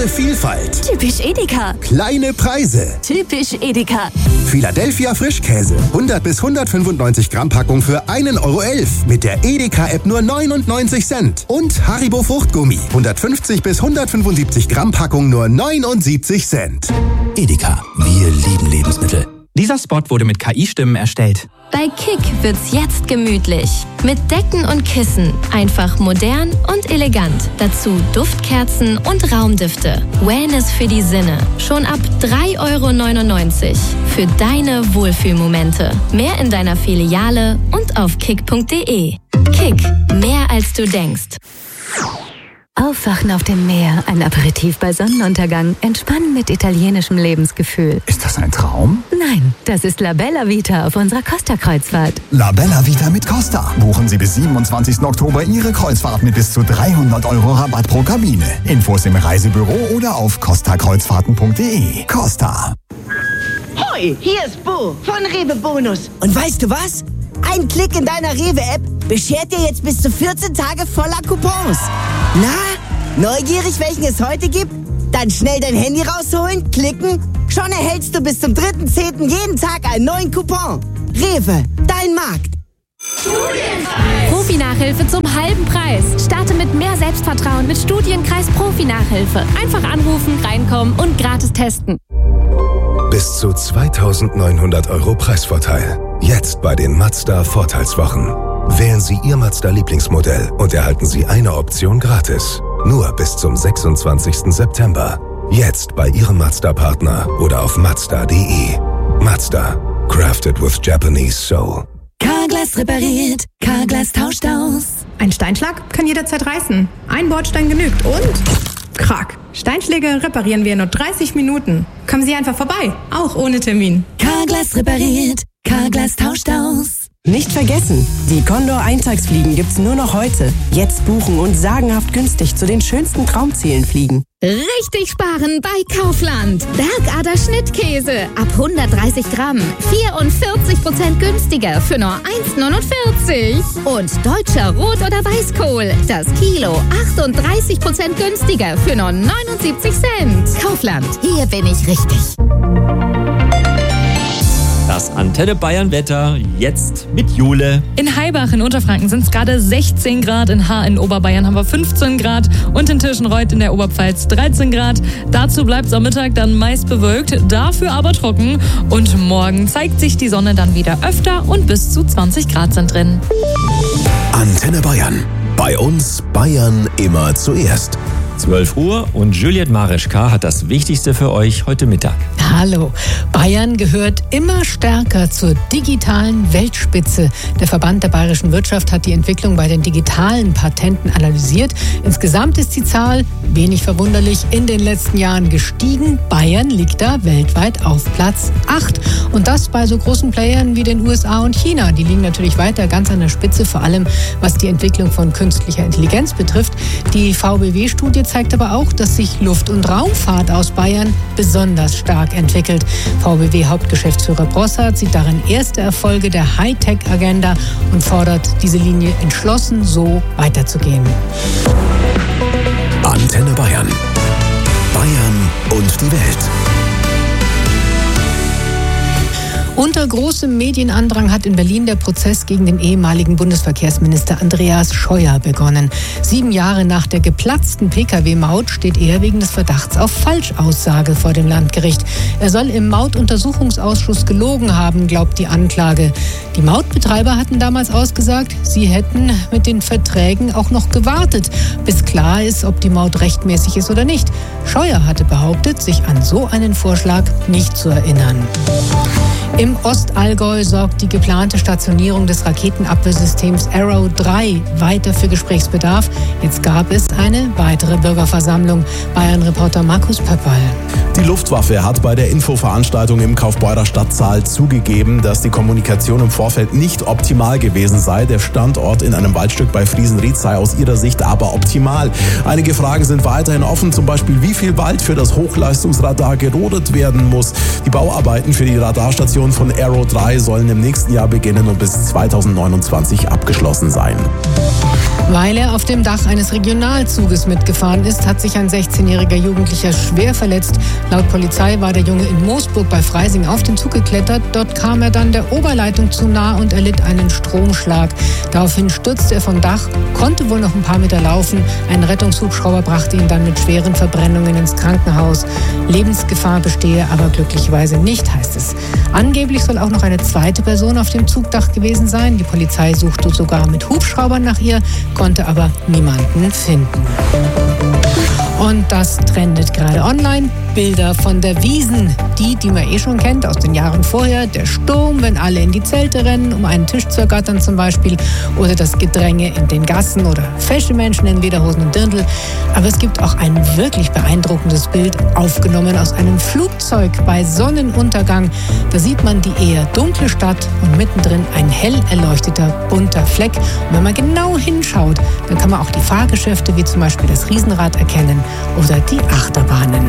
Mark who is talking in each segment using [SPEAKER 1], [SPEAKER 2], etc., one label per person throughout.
[SPEAKER 1] Große Vielfalt.
[SPEAKER 2] Typisch Edeka.
[SPEAKER 1] Kleine Preise.
[SPEAKER 2] Typisch Edeka.
[SPEAKER 1] Philadelphia Frischkäse. 100 bis 195 Gramm Packung für 1,11 € mit der Edeka-App nur 99 Cent. Und Haribo Fruchtgummi. 150 bis 175 Gramm Packung nur 79 Cent.
[SPEAKER 3] Edeka, wir lieben Lebensmittel.
[SPEAKER 4] Dieser Spot wurde mit KI-Stimmen erstellt.
[SPEAKER 2] Bei Kick wird's jetzt gemütlich. Mit Decken und Kissen. Einfach modern und elegant. Dazu Duftkerzen und Raumdüfte. Wellness für die Sinne. Schon ab 3,99 € für deine Wohlfühlmomente. Mehr in deiner Filiale und auf kick.de. Kick, mehr als du denkst.
[SPEAKER 5] Aufwachen auf dem Meer, ein Aperitif bei Sonnenuntergang, entspannen mit italienischem Lebensgefühl.
[SPEAKER 6] Ist das ein Traum?
[SPEAKER 5] Nein, das ist La Bella Vita auf unserer Costa-Kreuzfahrt.
[SPEAKER 6] La Bella Vita mit Costa. Buchen Sie bis 27. Oktober Ihre Kreuzfahrt mit bis zu 300 € Rabatt pro Kabine. Infos im Reisebüro oder auf costakreuzfahrten.de. Costa.
[SPEAKER 7] Hoi, hier ist Bo von Rewe Bonus. Und weißt du was? Ein Klick in deiner Rewe-App beschert dir jetzt bis zu 14 Tage voller Coupons. Na, neugierig, welchen es heute gibt? Dann schnell dein Handy rausholen, klicken. Schon erhältst du bis zum 3.10. jeden Tag einen neuen Coupon. Rewe, dein Markt.
[SPEAKER 8] Profi-Nachhilfe zum halben Preis. Starte mit mehr Selbstvertrauen mit Studienkreis Profi-Nachhilfe. Einfach anrufen, reinkommen und gratis testen.
[SPEAKER 9] Bis zu 2.900 € Preisvorteil. Jetzt bei den Mazda Vorteilswochen. Wählen Sie Ihr Mazda-Lieblingsmodell und erhalten Sie eine Option gratis. Nur bis zum 26. September. Jetzt bei Ihrem Mazda-Partner oder auf Mazda.de. Mazda. Crafted with Japanese Soul.
[SPEAKER 10] Carglass repariert. Carglass tauscht aus.
[SPEAKER 11] Ein Steinschlag kann jederzeit reißen. Ein Bordstein genügt und... Krack. Steinschläge reparieren wir in nur 30 Minuten. Kommen Sie einfach vorbei, auch ohne Termin.
[SPEAKER 10] Carglass repariert. Carglass tauscht aus.
[SPEAKER 12] Nicht vergessen, die Condor-Eintagsfliegen gibt's nur noch heute. Jetzt buchen und sagenhaft günstig zu den schönsten Traumzielen fliegen.
[SPEAKER 8] Richtig sparen bei Kaufland. Bergader Schnittkäse ab 130 Gramm. 44% günstiger für nur 1,49 €. Und deutscher Rot- oder Weißkohl. Das Kilo 38% günstiger für nur 79 Cent. Kaufland, hier bin ich richtig.
[SPEAKER 13] Das Antenne Bayern Wetter jetzt mit Jule.
[SPEAKER 14] In Haibach in Unterfranken sind es gerade 16 Grad, in Haar in Oberbayern haben wir 15 Grad und in Tirschenreuth in der Oberpfalz 13 Grad. Dazu bleibt es am Mittag dann meist bewölkt, dafür aber trocken. Und morgen zeigt sich die Sonne dann wieder öfter und bis zu 20 Grad sind drin.
[SPEAKER 9] Antenne Bayern. Bei uns Bayern immer zuerst.
[SPEAKER 13] 12 Uhr und Juliette Mareschka hat das Wichtigste für euch heute Mittag.
[SPEAKER 15] Hallo. Bayern gehört immer stärker zur digitalen Weltspitze. Der Verband der bayerischen Wirtschaft hat die Entwicklung bei den digitalen Patenten analysiert. Insgesamt ist die Zahl, wenig verwunderlich, in den letzten Jahren gestiegen. Bayern liegt da weltweit auf Platz 8. Und das bei so großen Playern wie den USA und China. Die liegen natürlich weiter ganz an der Spitze, vor allem was die Entwicklung von künstlicher Intelligenz betrifft. Die VBW-Studie zeigt aber auch, dass sich Luft- und Raumfahrt aus Bayern besonders stark entwickelt. VBW-Hauptgeschäftsführer Brossard sieht darin erste Erfolge der Hightech-Agenda und fordert diese Linie entschlossen, so weiterzugehen.
[SPEAKER 9] Antenne Bayern. Bayern und die Welt.
[SPEAKER 15] Unter großem Medienandrang hat in Berlin der Prozess gegen den ehemaligen Bundesverkehrsminister Andreas Scheuer begonnen. 7 Jahre nach der geplatzten Pkw-Maut steht er wegen des Verdachts auf Falschaussage vor dem Landgericht. Er soll im Mautuntersuchungsausschuss gelogen haben, glaubt die Anklage. Die Mautbetreiber hatten damals ausgesagt, sie hätten mit den Verträgen auch noch gewartet, bis klar ist, ob die Maut rechtmäßig ist oder nicht. Scheuer hatte behauptet, sich an so einen Vorschlag nicht zu erinnern. Im Ostallgäu sorgt die geplante Stationierung des Raketenabwehrsystems Arrow 3 weiter für Gesprächsbedarf. Jetzt gab es eine weitere Bürgerversammlung. Bayern-Reporter Markus Pöppal.
[SPEAKER 16] Die Luftwaffe hat bei der Infoveranstaltung im Kaufbeurer Stadtsaal zugegeben, dass die Kommunikation im Vorfeld nicht optimal gewesen sei. Der Standort in einem Waldstück bei Friesenried sei aus ihrer Sicht aber optimal. Einige Fragen sind weiterhin offen, zum Beispiel wie viel Wald für das Hochleistungsradar gerodet werden muss. Die Bauarbeiten für die Radarstation von Arrow 3 sollen im nächsten Jahr beginnen und bis 2029 abgeschlossen sein.
[SPEAKER 15] Weil er auf dem Dach eines Regionalzuges mitgefahren ist, hat sich ein 16-jähriger Jugendlicher schwer verletzt. Laut Polizei war der Junge in Moosburg bei Freising auf den Zug geklettert. Dort kam er dann der Oberleitung zu nah und erlitt einen Stromschlag. Daraufhin stürzte er vom Dach, konnte wohl noch ein paar Meter laufen. Ein Rettungshubschrauber brachte ihn dann mit schweren Verbrennungen ins Krankenhaus. Lebensgefahr bestehe aber glücklicherweise nicht, heißt es. Angeblich soll auch noch eine zweite Person auf dem Zugdach gewesen sein. Die Polizei suchte sogar mit Hubschraubern nach ihr, konnte aber niemanden finden. Und das trendet gerade online. Bilder von der Wiesn, die man schon kennt aus den Jahren vorher. Der Sturm, wenn alle in die Zelte rennen, um einen Tisch zu ergattern zum Beispiel. Oder das Gedränge in den Gassen oder fesche Menschen in Lederhosen und Dirndl. Aber es gibt auch ein wirklich beeindruckendes Bild, aufgenommen aus einem Flugzeug bei Sonnenuntergang. Da sieht man die eher dunkle Stadt und mittendrin ein hell erleuchteter, bunter Fleck. Und wenn man genau hinschaut, dann kann man auch die Fahrgeschäfte wie zum Beispiel das Riesenrad erkennen oder die Achterbahnen.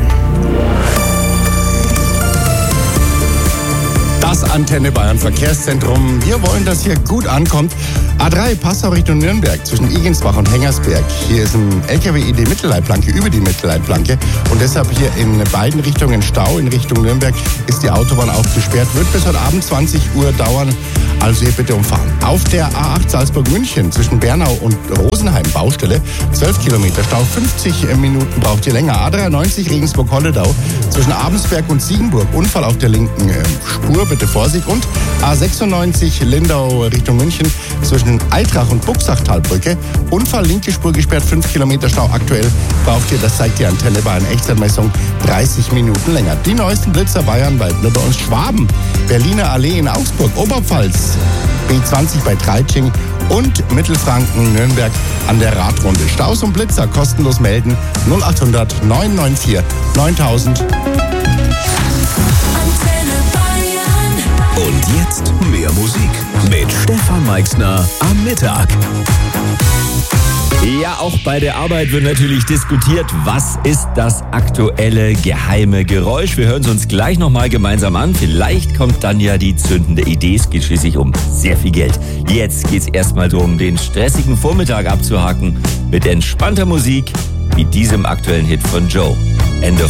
[SPEAKER 17] Das Antenne Bayern Verkehrszentrum. Wir wollen, dass hier gut ankommt. A3 Passau Richtung Nürnberg zwischen Igensbach und Hengersberg. Hier ist ein LKW die Mittelleitplanke über die Mittelleitplanke und deshalb hier in beiden Richtungen Stau. In Richtung Nürnberg ist die Autobahn auch gesperrt. Wird bis heute Abend 20 Uhr dauern. Also hier bitte umfahren. Auf der A8 Salzburg-München zwischen Bernau und Rosenheim Baustelle 12 Kilometer Stau. 50 Minuten braucht ihr länger. A93 Regensburg-Holledau zwischen Abensberg und Siegenburg. Unfall auf der linken Spur. Bitte Vorsicht. Und A96 Lindau Richtung München zwischen Eitrach und Buchsachtalbrücke. Unfall, linke Spur gesperrt, 5 Kilometer Stau. Aktuell braucht ihr, das zeigt die Antenne Bayern Echtzeitmessung, 30 Minuten länger. Die neuesten Blitzer bayernweit nur bei uns. Schwaben, Berliner Allee in Augsburg, Oberpfalz, B20 bei Treitsching und Mittelfranken, Nürnberg an der Radrunde. Staus und Blitzer kostenlos melden 0800 994 9000.
[SPEAKER 3] Und jetzt mehr Musik mit Stefan Meixner am Mittag.
[SPEAKER 13] Ja, auch bei der Arbeit wird natürlich diskutiert, was ist das aktuelle geheime Geräusch. Wir hören es uns gleich nochmal gemeinsam an. Vielleicht kommt dann ja die zündende Idee. Es geht schließlich um sehr viel Geld. Jetzt geht es erstmal darum, den stressigen Vormittag abzuhaken mit entspannter Musik wie diesem aktuellen Hit von Joe. End of